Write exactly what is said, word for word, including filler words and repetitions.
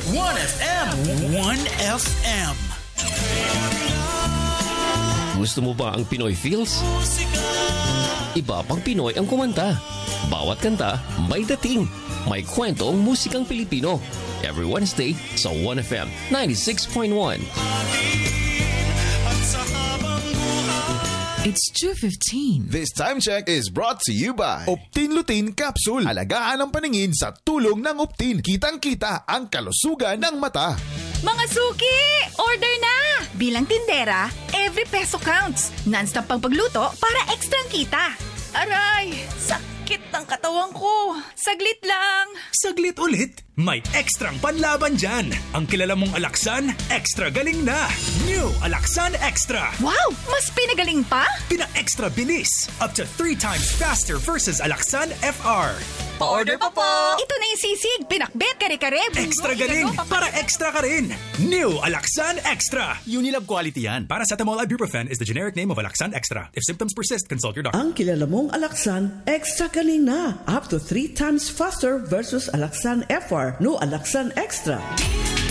one F M. one F M. Gusto mo ba ang Pinoy feels? Iba pang Pinoy ang kumanta. Bawat kanta may dating. May kwento ang musikang Pilipino. Every Wednesday sa one F M ninety-six point one. It's two fifteen. This time check is brought to you by Optin Lutein Capsule. Alagaan ang paningin sa tulong ng Optin. Kitang-kita ang kalusugan ng mata. Mga suki! Order na! Bilang tindera, every peso counts. Non-stop pang pagluto para extra kita. Aray! Sakit ng katawan ko. Saglit lang. Saglit ulit? May ekstrang panlaban dyan. Ang kilala mong Alaxan, extra galing na. New Alaxan Extra. Wow! Mas pinagaling pa? Pina-extra bilis. Up to three times faster versus Alaxan F R. Pa-order pa po! Ito na yung sisig, pinakbet, kare-kare. Extra galing, para extra ka rin. New Alaxan Extra. Unilab quality yan. Paracetamol ibuprofen is the generic name of Alaxan Extra. If symptoms persist, consult your doctor. Ang kilala mong Alaxan, extra galing na. Up to three times faster versus Alaxan F R. No Alaxan Extra.